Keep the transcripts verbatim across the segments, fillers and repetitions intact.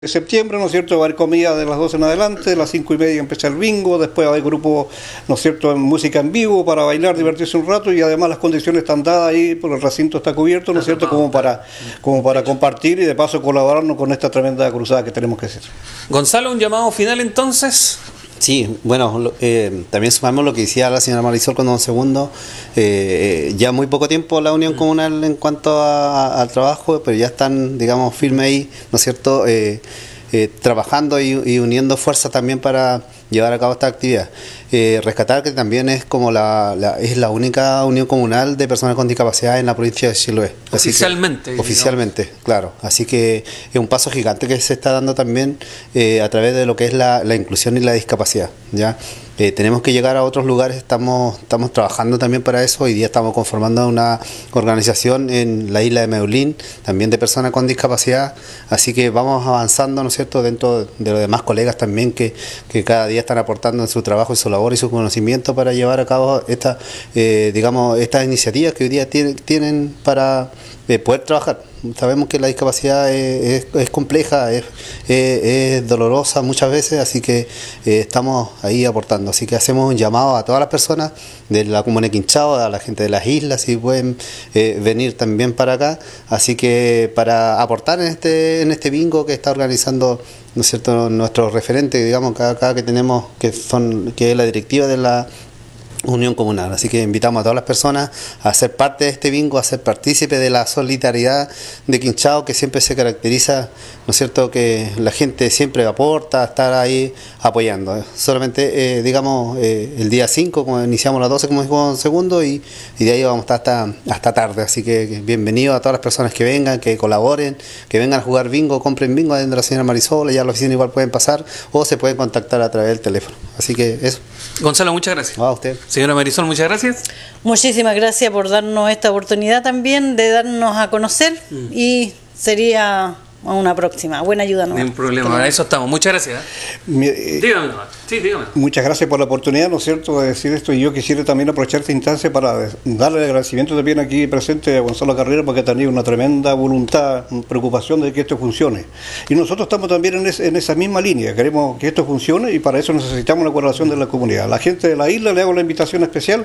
De septiembre, ¿no es cierto?, va a haber comida de las doce en adelante, de las cinco y media empieza el bingo, después va a haber grupo, ¿no es cierto?, en música en vivo para bailar, divertirse un rato, y además las condiciones están dadas ahí, porque el recinto está cubierto, ¿no es cierto?, como para, como para compartir y de paso colaborarnos con esta tremenda cruzada que tenemos que hacer. Gonzalo, un llamado final entonces. Sí, bueno, eh, también sumamos lo que decía la señora Marisol con un segundo, eh, ya muy poco tiempo la Unión Comunal en cuanto a, a, al trabajo, pero ya están, digamos, firmes ahí, ¿no es cierto?, eh, eh, trabajando y, y uniendo fuerzas también para llevar a cabo esta actividad. Eh, rescatar que también es como la, la es la única unión comunal de personas con discapacidad en la provincia de Chiloé. Así oficialmente. Que, oficialmente, digamos. Claro. Así que es un paso gigante que se está dando también eh, a través de lo que es la, la inclusión y la discapacidad, ¿ya? Eh, tenemos que llegar a otros lugares, estamos, estamos trabajando también para eso. Hoy día estamos conformando una organización en la isla de Meulín, también de personas con discapacidad, así que vamos avanzando, ¿no es cierto?, dentro de los demás colegas también que, que cada día están aportando en su trabajo, en su labor y su conocimiento para llevar a cabo esta, eh, digamos, estas iniciativas que hoy día tienen, tienen para eh, poder trabajar. Sabemos que la discapacidad es, es, es compleja, es, es, es dolorosa muchas veces, así que eh, estamos ahí aportando. Así que hacemos un llamado a todas las personas de la comuna de Quinchao, a la gente de las islas, si pueden eh, venir también para acá. Así que para aportar en este en este bingo que está organizando, ¿no es cierto?, nuestro referente, digamos, acá, acá que tenemos, que son que es la directiva de la Unión Comunal. Así que invitamos a todas las personas a ser parte de este bingo, a ser partícipe de la solidaridad de Quinchao, que siempre se caracteriza, ¿no es cierto?, que la gente siempre aporta, estar ahí apoyando. Solamente, eh, digamos, eh, el día cinco, como iniciamos a las doce, como dijo segundo, y, y de ahí vamos a estar hasta, hasta tarde. Así que bienvenido a todas las personas que vengan, que colaboren, que vengan a jugar bingo, compren bingo de la señora Marisol, ya a la oficina igual pueden pasar, o se pueden contactar a través del teléfono. Así que eso. Gonzalo, muchas gracias. A usted. Señora Marisol, muchas gracias. Muchísimas gracias por darnos esta oportunidad también de darnos a conocer mm. y sería una próxima. Buena ayuda, ¿no? No hay problema, para eso estamos. Muchas gracias. Mi, eh, dígame, sí, dígame. Muchas gracias por la oportunidad, ¿no es cierto?, de decir esto, y yo quisiera también aprovechar esta instancia para darle el agradecimiento también aquí presente a Gonzalo Carrera, porque ha tenido una tremenda voluntad, preocupación de que esto funcione. Y nosotros estamos también en, es, en esa misma línea, queremos que esto funcione y para eso necesitamos la colaboración de la comunidad. A la gente de la isla le hago la invitación especial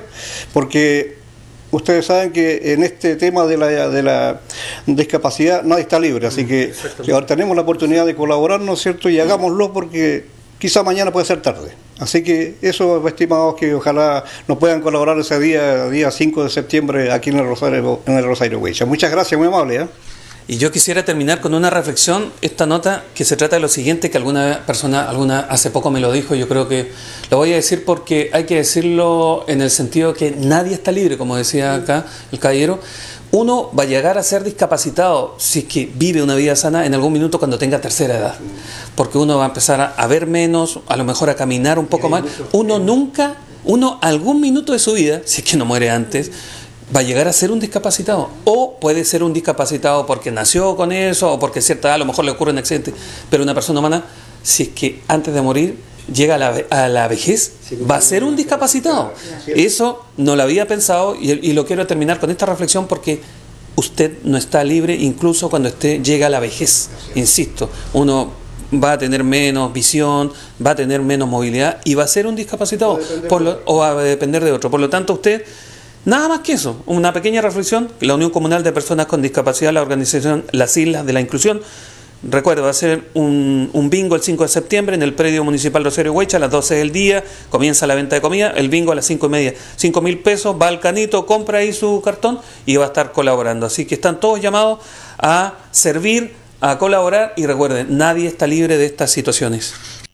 porque ustedes saben que en este tema de la, de la discapacidad nadie está libre, así que ahora tenemos la oportunidad de colaborar, ¿no es cierto?, y hagámoslo porque quizá mañana puede ser tarde. Así que eso, estimados, que ojalá nos puedan colaborar ese día, día cinco de septiembre aquí en el Rosario, en el Rosario Huecha. Muchas gracias, muy amable, ¿eh? Y yo quisiera terminar con una reflexión, esta nota que se trata de lo siguiente, que alguna persona, alguna hace poco me lo dijo, yo creo que lo voy a decir porque hay que decirlo en el sentido que nadie está libre, como decía acá el caballero. Uno va a llegar a ser discapacitado si es que vive una vida sana en algún minuto cuando tenga tercera edad, porque uno va a empezar a, a ver menos, a lo mejor a caminar un poco más. Uno nunca, uno algún minuto de su vida, si es que no muere antes, va a llegar a ser un discapacitado, o puede ser un discapacitado porque nació con eso, o porque a cierta edad a lo mejor le ocurre un accidente, pero una persona humana, si es que antes de morir llega a la, a la vejez, va a ser un discapacitado. Eso no lo había pensado y, y lo quiero terminar con esta reflexión porque usted no está libre incluso cuando usted llega a la vejez, insisto, uno va a tener menos visión, va a tener menos movilidad y va a ser un discapacitado por lo, o va a depender de otro. Por lo tanto, usted... Nada más que eso, una pequeña reflexión. La Unión Comunal de Personas con Discapacidad, la organización Las Islas de la Inclusión, recuerdo, va a ser un, un bingo el cinco de septiembre en el predio municipal Rosario Huecha a las doce del día, comienza la venta de comida, el bingo a las cinco y media, cinco mil pesos, va al canito, compra ahí su cartón y va a estar colaborando. Así que están todos llamados a servir, a colaborar y recuerden, nadie está libre de estas situaciones.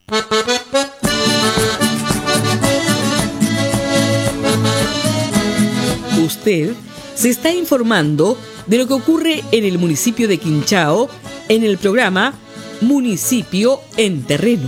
Usted se está informando de lo que ocurre en el municipio de Quinchao en el programa Municipio en Terreno.